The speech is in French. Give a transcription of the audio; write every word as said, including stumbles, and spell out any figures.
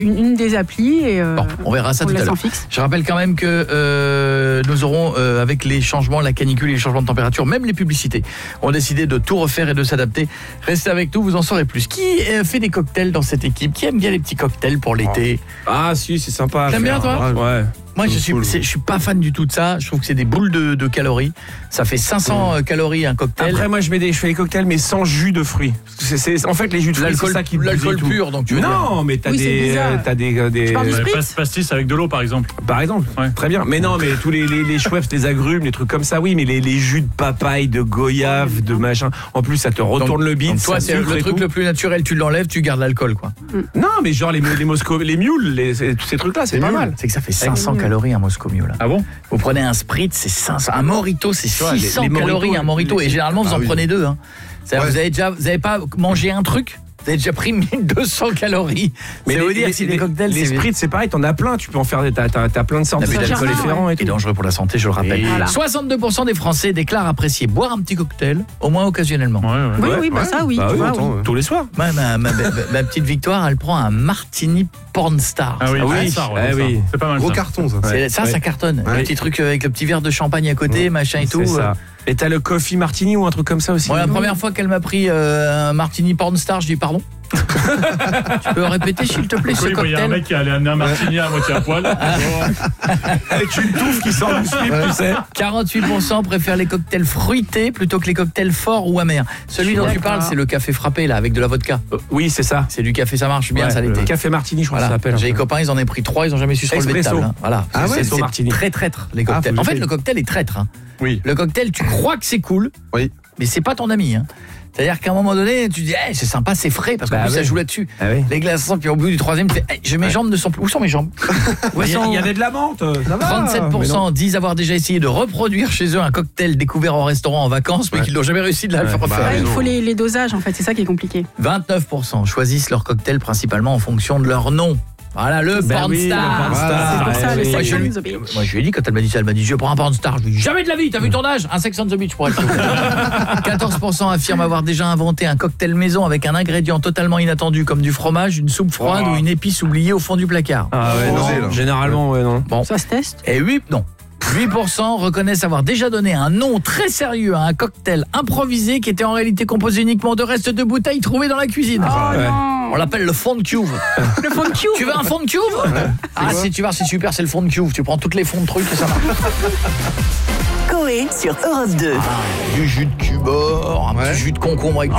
une, une des applis et euh, bon, on verra ça on tout à l'heure. Fixe. Je rappelle quand même que euh, nous aurons, euh, avec les changements, la canicule et les changements de température, même les publicités, ont décidé de tout refaire et de s'adapter. Restez avec nous, vous en saurez plus. Qui euh, fait des cocktails dans cette équipe? Qui aime bien les petits cocktails pour l'été? Ah si, c'est sympa. T'aimes bien, toi? Ouais. Moi, je suis, je suis pas fan du tout de ça. Je trouve que c'est des boules de, de calories. Ça fait cinq cents mmh. calories un cocktail. Après, moi, je mets des, je fais des cocktails, mais sans jus de fruits. C'est, c'est, en fait, les jus de fruits, c'est ça qui l'alcool pur, donc tu veux non, dire. mais t'as oui, des, euh, t'as des, euh, des. Pastis avec de l'eau, par exemple. Par exemple, ouais. Très bien. Mais non, mais tous les les, les Schweppes, les agrumes, les trucs comme ça, oui, mais les, les jus de papaye, de goyave, de machin. En plus, ça te retourne donc, le bide. Donc toi, c'est le truc le plus naturel. Tu l'enlèves, tu gardes l'alcool, quoi. Non, mais genre les les Moscow, les mules, les tous ces trucs-là, c'est pas mal. C'est que ça fait cinq cents calories un Moscow Mule. Ah bon? Vous prenez un Spritz, c'est cinq cents. Un Mojito, c'est six cents les, les calories moritos, un Mojito. les... Et généralement, vous ah, en oui. prenez deux. Hein. Ouais. Vous avez déjà, vous avez pas mangé un truc? Vous avez déjà pris mille deux cents calories. Mais ça les, veut dire les, si les cocktails, les Spritz, c'est pareil, t'en as plein. Tu peux en faire des, t'as, t'as, t'as plein de sortes d'alcool différents et tout. Et dangereux pour la santé, je le rappelle. Voilà. soixante-deux pour cent des Français déclarent apprécier boire un petit cocktail, au moins occasionnellement. Ouais, ouais. Oui, ouais, oui, bah ouais. ça, oui. Bah, oui, bah, attends, oui. tous les soirs. Ouais, ma, ma, ma, ma petite Victoire, elle prend un martini pornstar. Ah oui, Ah oui, ah, ça, ouais, ah ça. oui. C'est pas mal. Gros ça. carton, ça. C'est, ça, Ouais. ça cartonne. Ouais. Le petit truc avec le petit verre de champagne à côté, Ouais. machin et tout. C'est ça. Et t'as le coffee martini ou un truc comme ça aussi. Moi, la première fois qu'elle m'a pris euh, un martini pornstar, je dis pardon. Tu peux répéter, s'il te plaît, ce Oui, il y a un cocktail? mec qui a amené un martini à moitié à poil. Avec une touffe qui sort du slip, tu sais. quarante-huit pour cent préfèrent les cocktails fruités plutôt que les cocktails forts ou amers. Celui dont tu D'accord. parles, c'est le café frappé, là, avec de la vodka. Euh, oui, c'est ça. C'est du café, ça marche bien, Ouais, ça le l'été. café martini, je crois Voilà. que ça s'appelle. J'ai des copains, ils en ont pris trois, ils ont jamais su se relever de Espresso. table. Hein. Voilà. Ah c'est, ouais, c'est martini. très traître, les cocktails. Ah, en fait, faut le cocktail est traître. Hein. Oui. Le cocktail, tu crois que c'est cool, Oui. mais c'est pas ton ami. Hein. C'est-à-dire qu'à un moment donné, tu dis, hey, c'est sympa, c'est frais, parce qu'en Bah plus, ouais. ça joue là-dessus. Ah oui. Les glaçons, puis au bout du troisième, tu fais, hey, j'ai mes jambes ne sont plus. Où sont mes jambes? Où Il y, sont- a- il y avait de la menthe. Ça va. trente-sept pour cent Mais non. disent avoir déjà essayé de reproduire chez eux un cocktail découvert au restaurant en vacances, mais Ouais. qu'ils n'ont jamais réussi de la Ouais. faire Bah, refaire. Ouais, il non. faut les, les dosages, en fait, c'est ça qui est compliqué. vingt-neuf pour cent choisissent leur cocktail principalement en fonction de leur nom. Voilà, le Ben oui, le pornstar. pornstar. Voilà. C'est pour ça, ouais, le oui. Moi, Sex je and lui, the Beach. moi, je lui ai dit, quand elle m'a dit ça, elle m'a dit, je prends un pornstar. Je lui ai dit, jamais de la vie, t'as vu ton âge? Un Sex on the Beach pour elle. quatorze pour cent affirment avoir déjà inventé un cocktail maison avec un ingrédient totalement inattendu, comme du fromage, une soupe froide Oh. ou une épice oubliée au fond du placard. Ah ouais, Osé, non. là. Généralement, ouais, non. Bon. Ça se teste. Et huit, non. huit pour cent reconnaissent avoir déjà donné un nom très sérieux à un cocktail improvisé qui était en réalité composé uniquement de restes de bouteilles trouvées dans la cuisine. Oh ouais. non. On l'appelle le fond de cuve. Le fond de cube. Tu veux un fond de cuve? Ah, si tu vas, c'est super, c'est le fond de cuve. Tu prends toutes les fonds de trucs et ça marche. Coé sur Europe deux. Du jus de cubord, un Ouais. petit jus de concombre avec du